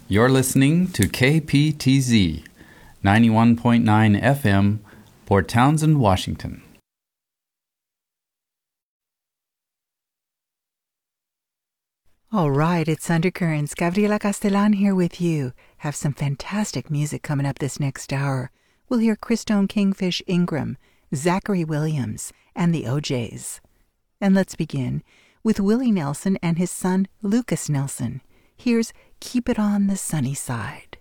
You're listening to KPTZ 91.9 FM, Port Townsend, Washington. All right, it's Undercurrents. Gabriela Castellan here with you. Have some fantastic music coming up this next hour. We'll hear Christone Kingfish Ingram, Zachary Williams, and the O'Jays. And let's begin with Willie Nelson and his son Lucas Nelson. Here's Keep It on the Sunny Side.